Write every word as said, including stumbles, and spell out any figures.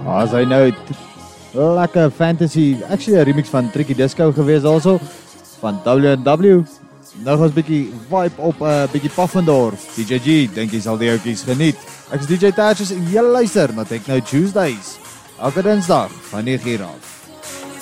As hy nou lekker fantasy, actually 'n remix van Tricky Disco gewees also van W and W. Nou gaan ons bietjie vibe op 'n uh, bietjie Puffendorf. D J G, dink jy sal die ouetjies geniet. Ek is D J Tatches en jy luister na Techno Tuesdays. Elke Dinsdag van nege uur af.